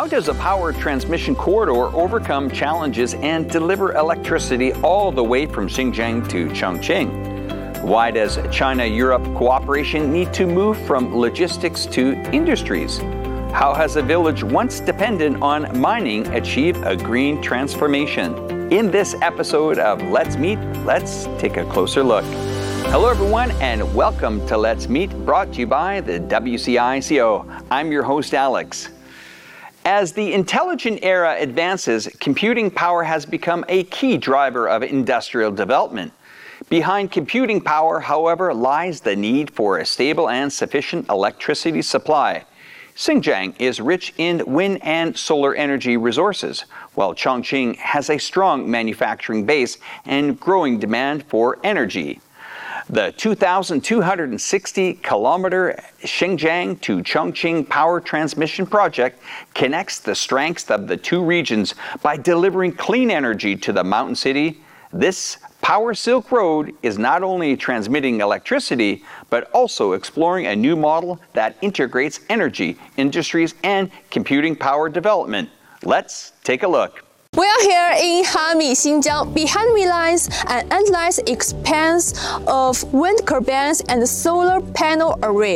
How does a power transmission corridor overcome challenges and deliver electricity all the way from Xinjiang to Chongqing? Why does China-Europe cooperation need to move from logistics to industries? How has a village once dependent on mining achieved a green transformation? In this episode of Let's Meet, let's take a closer look. Hello everyone and welcome to Let's Meet, brought to you by the WCICO. I'm your host Alex. As the intelligent era advances, computing power has become a key driver of industrial development. Behind computing power, however, lies the need for a stable and sufficient electricity supply. Xinjiang is rich in wind and solar energy resources, while Chongqing has a strong manufacturing base and growing demand for energy. The 2,260-kilometer Xinjiang to Chongqing power transmission project connects the strengths of the two regions by delivering clean energy to the mountain city. This Power Silk Road is not only transmitting electricity, but also exploring a new model that integrates energy, industries, and computing power development. Let's take a look. We are here in Hami, Xinjiang. Behind me lies an endless expanse of wind turbines and solar panel array.